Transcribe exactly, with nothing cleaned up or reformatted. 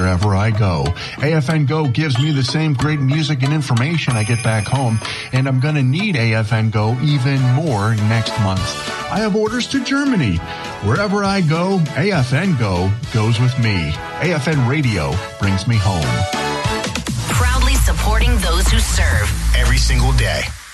wherever I go. A F N Go gives me the same great music and information I get back home, and I'm going to need A F N Go even more next month. I have orders to Germany. Wherever I go, A F N Go goes with me. A F N Radio brings me home. Proudly supporting those who serve every single day.